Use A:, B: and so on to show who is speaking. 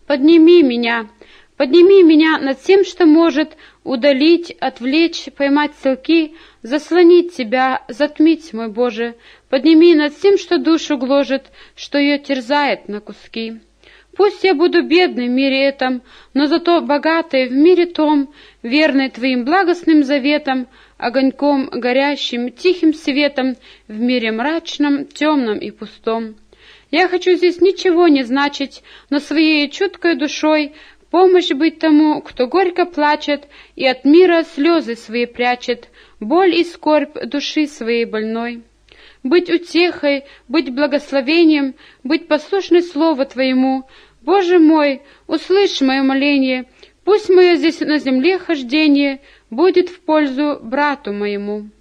A: подними меня над всем, что может удалить, отвлечь, поймать ссылки, заслонить тебя, затмить, мой Боже, подними над всем, что душу гложет, что ее терзает на куски. Пусть я буду бедной в мире этом, но зато богатой в мире том, верной Твоим благостным заветам, огоньком горящим, тихим светом в мире мрачном, темном и пустом. Я хочу здесь ничего не значить, но своей чуткой душой помощь быть тому, кто горько плачет и от мира слезы свои прячет, боль и скорбь души своей больной. Быть утехой, быть благословением, быть послушной Слову Твоему. Боже мой, услышь мое моление, пусть мое здесь на земле хождение будет в пользу брату моему.